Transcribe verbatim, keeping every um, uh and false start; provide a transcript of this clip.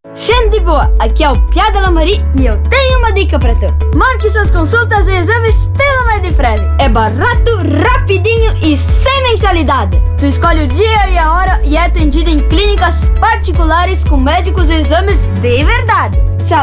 Gente de boa, aqui é o Piá da Lamari e eu tenho uma dica pra tu. Marque suas consultas e exames pela Medifrev. É barato, rapidinho e sem mensalidade. Tu escolhe o dia e a hora e é atendido em clínicas particulares com médicos e exames de verdade.